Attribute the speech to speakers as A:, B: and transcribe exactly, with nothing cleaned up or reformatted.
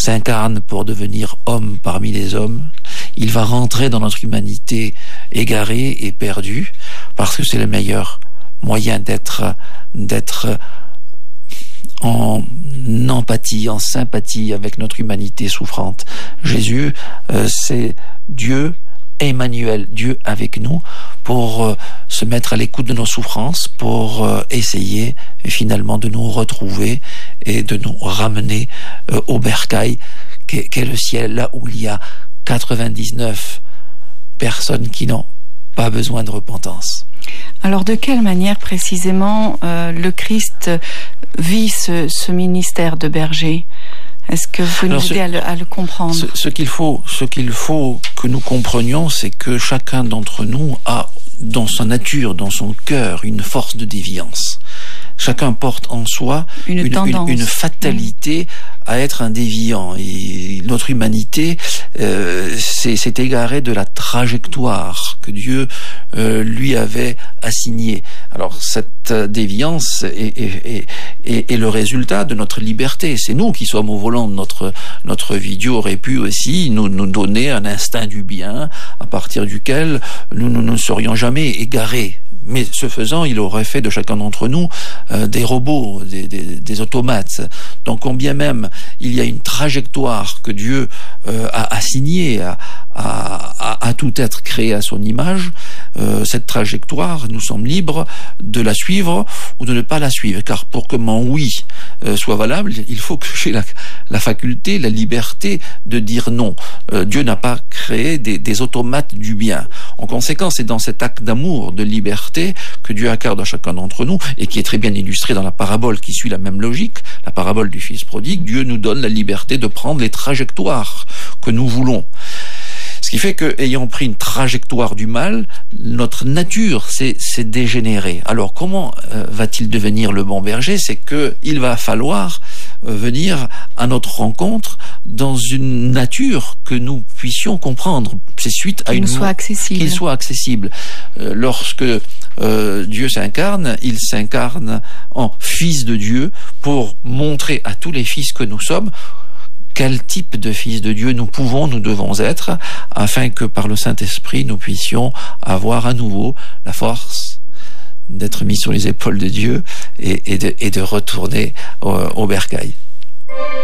A: s'incarne pour devenir homme parmi les hommes. Il va rentrer dans notre humanité égarée et perdue, parce que c'est le meilleur moyen d'être, d'être en empathie, en sympathie avec notre humanité souffrante. Jésus, euh, c'est Dieu, Emmanuel, Dieu avec nous, pour euh, se mettre à l'écoute de nos souffrances, pour euh, essayer finalement de nous retrouver et de nous ramener euh, au bercail qu'est, qu'est le ciel, là où il y a quatre-vingt-dix-neuf personnes qui n'ont pas besoin de repentance.
B: Alors de quelle manière précisément euh, le Christ vit ce, ce ministère de berger ? Est-ce que vous pouvez nous aider à le, à le comprendre ?
A: ce, ce qu'il faut, ce qu'il faut que nous comprenions, c'est que chacun d'entre nous a dans sa nature, dans son cœur, une force de déviance. Chacun porte en soi une, une, une, une fatalité mmh. à être un déviant. Et notre humanité euh, s'est, s'est égarée de la trajectoire que Dieu euh, lui avait assignée. Alors cette déviance est, est, est, est le résultat de notre liberté. C'est nous qui sommes au volant de notre, notre vie. Dieu aurait pu aussi nous, nous donner un instinct du bien à partir duquel nous ne nous serions jamais égarés. Mais ce faisant, il aurait fait de chacun d'entre nous euh, des robots, des, des, des automates. Donc, combien même il y a une trajectoire que Dieu euh, a assignée à, à, à, à tout être créé à son image, euh, cette trajectoire, nous sommes libres de la suivre ou de ne pas la suivre. Car pour que mon oui euh, soit valable, il faut que j'ai la, la faculté, la liberté de dire non. Euh, Dieu n'a pas créé des, des automates du bien. En conséquence, c'est dans cet acte d'amour, de liberté, que Dieu accorde à chacun d'entre nous et qui est très bien illustré dans la parabole qui suit la même logique, la parabole du fils prodigue. Dieu nous donne la liberté de prendre les trajectoires que nous voulons. Ce qui fait que, ayant pris une trajectoire du mal, notre nature s'est, s'est dégénérée. Alors, comment euh, va-t-il devenir le bon berger ? C'est que il va falloir euh, venir à notre rencontre dans une nature que nous puissions comprendre. C'est suite à
B: qu'il
A: une
B: soit accessible.
A: Qu'il soit accessible. Euh, lorsque euh, Dieu s'incarne, il s'incarne en Fils de Dieu pour montrer à tous les fils que nous sommes quel type de fils de Dieu nous pouvons, nous devons être, afin que par le Saint-Esprit, nous puissions avoir à nouveau la force d'être mis sur les épaules de Dieu et, et, de, et de retourner au, au bercail.